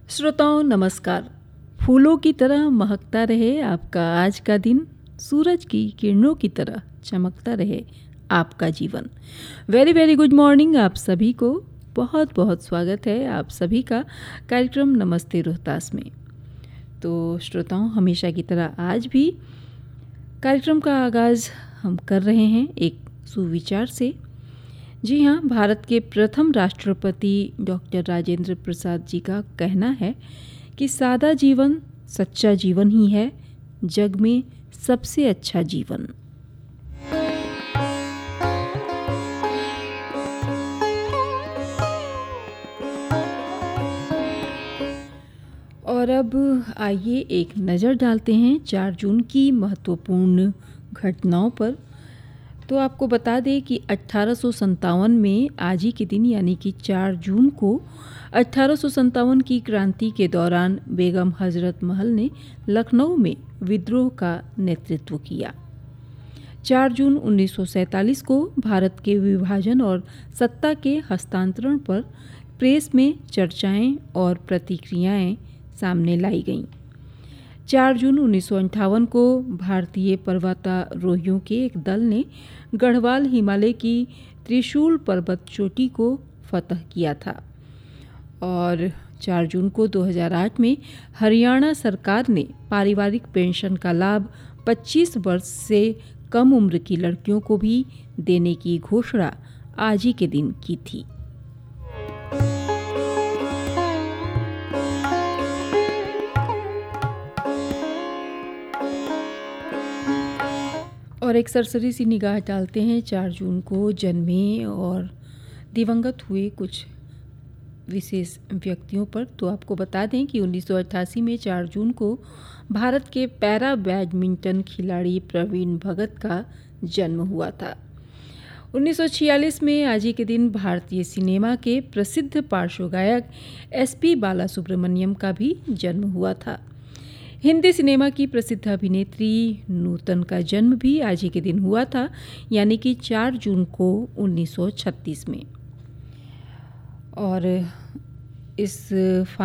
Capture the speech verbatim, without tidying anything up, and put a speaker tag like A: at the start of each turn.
A: श्रोताओं नमस्कार। फूलों की तरह महकता रहे आपका आज का दिन, सूरज की किरणों की तरह चमकता रहे आपका जीवन। वेरी वेरी गुड मॉर्निंग आप सभी को। बहुत बहुत स्वागत है आप सभी का कार्यक्रम नमस्ते रोहतास में। तो श्रोताओं, हमेशा की तरह आज भी कार्यक्रम का आगाज़ हम कर रहे हैं एक सुविचार से। जी हाँ, भारत के प्रथम राष्ट्रपति डॉक्टर राजेंद्र प्रसाद जी का कहना है कि सादा जीवन सच्चा जीवन ही है, जग में सबसे अच्छा जीवन। और अब आइए एक नज़र डालते हैं चार जून की महत्वपूर्ण घटनाओं पर। तो आपको बता दें कि अट्ठारह सौ सत्तावन में आज ही के दिन यानी कि चार जून को अट्ठारह सौ सत्तावन की क्रांति के दौरान बेगम हजरत महल ने लखनऊ में विद्रोह का नेतृत्व किया। चार जून उन्नीस सौ सैंतालीस को भारत के विभाजन और सत्ता के हस्तांतरण पर प्रेस में चर्चाएं और प्रतिक्रियाएं सामने लाई गईं। चार जून उन्नीस सौ अंठावन को भारतीय पर्वतारोहियों के एक दल ने गढ़वाल हिमालय की त्रिशूल पर्वत चोटी को फतह किया था। और चार जून को दो हज़ार आठ में हरियाणा सरकार ने पारिवारिक पेंशन का लाभ पच्चीस वर्ष से कम उम्र की लड़कियों को भी देने की घोषणा आज ही के दिन की थी। और एक सरसरी सी निगाह डालते हैं चार जून को जन्मे और दिवंगत हुए कुछ विशेष व्यक्तियों पर। तो आपको बता दें कि उन्नीस सौ अट्ठासी में चार जून को भारत के पैरा बैडमिंटन खिलाड़ी प्रवीण भगत का जन्म हुआ था। उन्नीस सौ छियालीस में आज ही के दिन भारतीय सिनेमा के प्रसिद्ध पार्श्व गायक एस पी बालासुब्रमण्यम का भी जन्म हुआ था। हिंदी सिनेमा की प्रसिद्ध अभिनेत्री नूतन का जन्म भी आज ही के दिन हुआ था, यानी कि चार जून को उन्नीस सौ छत्तीस में। और इस